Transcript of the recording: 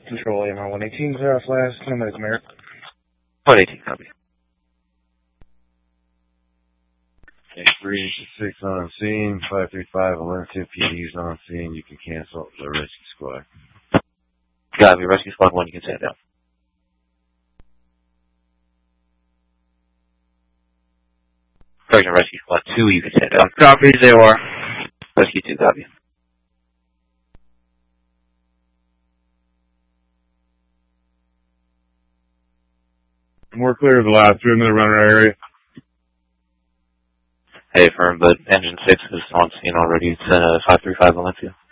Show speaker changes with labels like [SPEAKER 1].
[SPEAKER 1] Control AMR 118, clear off last 10 minutes, Merritt.
[SPEAKER 2] 118, copy.
[SPEAKER 3] Okay, 386 on scene, 535, Valencia PD's on scene. You can cancel the rescue squad.
[SPEAKER 2] Copy, rescue squad 1, you can stand down. Correction, rescue squad 2, you can stand down.
[SPEAKER 4] Copy, they are.
[SPEAKER 2] Rescue 2, copy.
[SPEAKER 5] We're clear of the last 3 minute runner area.
[SPEAKER 2] Hey, firm, but engine 6 is on scene already. It's 535 Valencia.